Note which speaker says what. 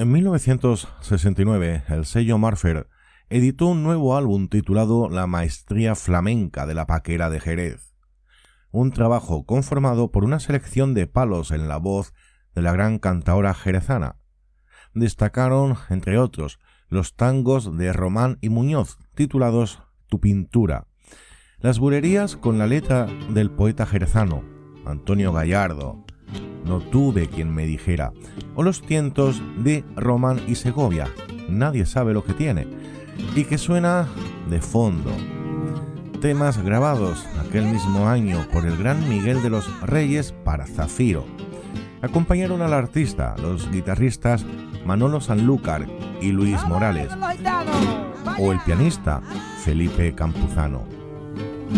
Speaker 1: En 1969, el sello Marfer editó un nuevo álbum titulado La Maestría Flamenca de la Paquera de Jerez, un trabajo conformado por una selección de palos en la voz de la gran cantaora jerezana. Destacaron, entre otros, los tangos de Román y Muñoz, titulados Tu Pintura, las bulerías con la letra del poeta jerezano, Antonio Gallardo, No tuve quien me dijera, o los tientos de Román y Segovia, Nadie sabe lo que tiene, y que suena de fondo. Temas grabados aquel mismo año por el gran Miguel de los Reyes para Zafiro. Acompañaron al artista los guitarristas Manolo Sanlúcar y Luis Morales, o el pianista Felipe Campuzano.